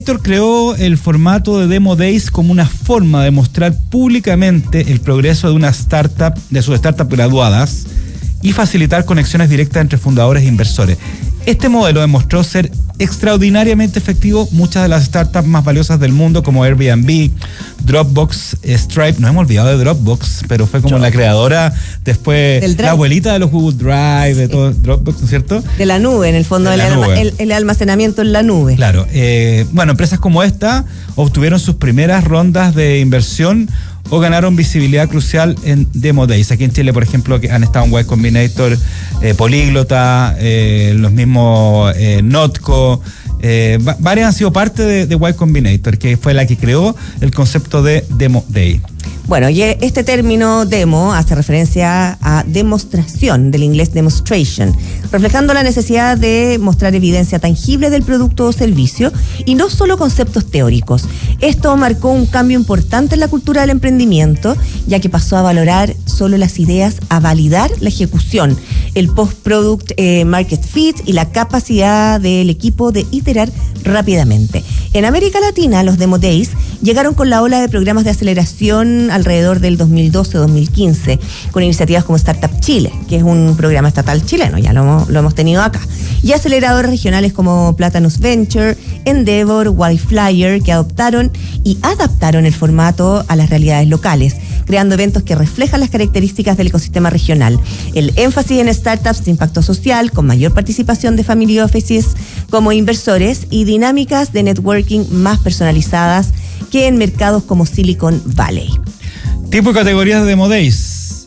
Héctor creó el formato de Demo Days como una forma de mostrar públicamente el progreso de una startup, de sus startups graduadas, y facilitar conexiones directas entre fundadores e inversores. Este modelo demostró ser extraordinariamente efectivo. Muchas de las startups más valiosas del mundo, como Airbnb, Dropbox, Stripe, nos hemos olvidado de Dropbox, pero fue como la creadora, después la abuelita de los Google Drive, de todo Dropbox, ¿no es cierto? De la nube, en el fondo, el almacenamiento en la nube. Claro, bueno, empresas como esta obtuvieron sus primeras rondas de inversión o ganaron visibilidad crucial en Demo Days. Aquí en Chile, por ejemplo, que han estado en Y Combinator, Políglota, los mismos Notco, varias han sido parte de Y Combinator, que fue la que creó el concepto de Demo Day. Bueno, y este término demo hace referencia a demostración, del inglés demonstration, reflejando la necesidad de mostrar evidencia tangible del producto o servicio y no solo conceptos teóricos. Esto marcó un cambio importante en la cultura del emprendimiento, ya que pasó a valorar solo las ideas a validar la ejecución, el post-product market fit y la capacidad del equipo de iterar rápidamente. En América Latina, los Demo Days llegaron con la ola de programas de aceleración alrededor del 2012-2015, con iniciativas como Startup Chile, que es un programa estatal chileno, ya lo hemos tenido acá, y aceleradores regionales como Platanus Venture, Endeavor, Wildflyer, que adoptaron y adaptaron el formato a las realidades locales, creando eventos que reflejan las características del ecosistema regional. El énfasis en startups de impacto social, con mayor participación de family offices como inversores y dinámicas de networking más personalizadas que en mercados como Silicon Valley. Tipo y categorías de Demo Days.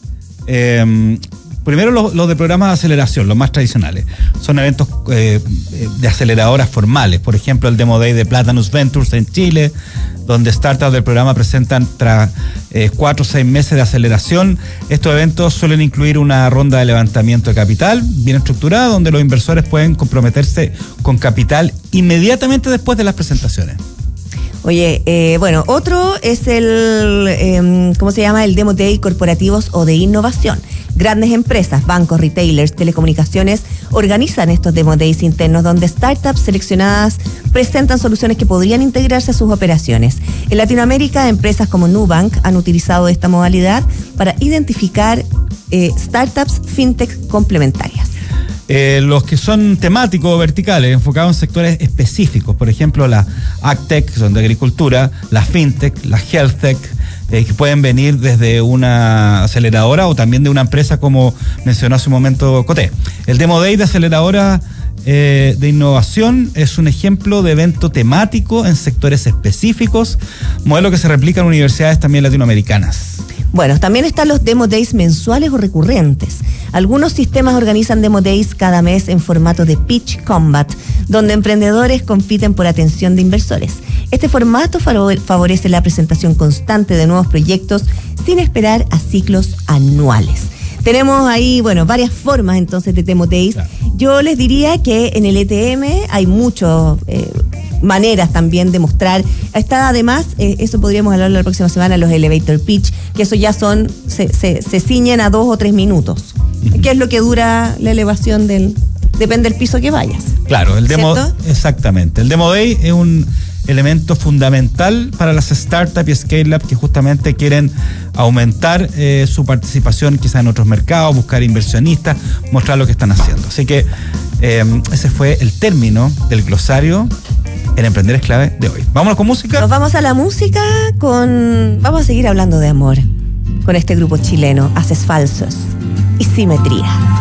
Primero los de programas de aceleración, los más tradicionales. Son eventos de aceleradoras formales. Por ejemplo, el Demo Day de Platanus Ventures en Chile, donde startups del programa presentan tras 4 o 6 meses de aceleración. Estos eventos suelen incluir una ronda de levantamiento de capital bien estructurada, donde los inversores pueden comprometerse con capital inmediatamente después de las presentaciones. Oye, bueno, otro es el, ¿cómo se llama? El Demo Day corporativos o de innovación. Grandes empresas, bancos, retailers, telecomunicaciones organizan estos Demo Days internos donde startups seleccionadas presentan soluciones que podrían integrarse a sus operaciones. En Latinoamérica, empresas como Nubank han utilizado esta modalidad para identificar startups fintech complementarias. Los que son temáticos o verticales, enfocados en sectores específicos, por ejemplo la AgTech, que son de agricultura, la FinTech, la HealthTech, que pueden venir desde una aceleradora o también de una empresa como mencionó hace un momento Coté. El Demo Day de aceleradora de innovación es un ejemplo de evento temático en sectores específicos, modelo que se replica en universidades también latinoamericanas. Bueno, también están los Demo Days mensuales o recurrentes. Algunos sistemas organizan Demo Days cada mes en formato de Pitch Combat, donde emprendedores compiten por atención de inversores. Este formato favorece la presentación constante de nuevos proyectos sin esperar a ciclos anuales. Tenemos ahí, bueno, varias formas entonces de Demo Days. Claro. Yo les diría que en el ETM hay muchas maneras también de mostrar. Está además, eso podríamos hablar la próxima semana, los Elevator Pitch, que eso ya son, se ciñen a 2 o 3 minutos. ¿Qué es lo que dura la elevación depende del piso que vayas? Claro, el Demo, exactamente. El Demo Day es un elemento fundamental para las startups y scale-up que justamente quieren aumentar su participación quizás en otros mercados, buscar inversionistas, mostrar lo que están haciendo. Así que ese fue el término del glosario El Emprender es Clave de hoy. ¿Vámonos con música? Nos vamos a la música vamos a seguir hablando de amor con este grupo chileno, Haces Falsos y Simetría.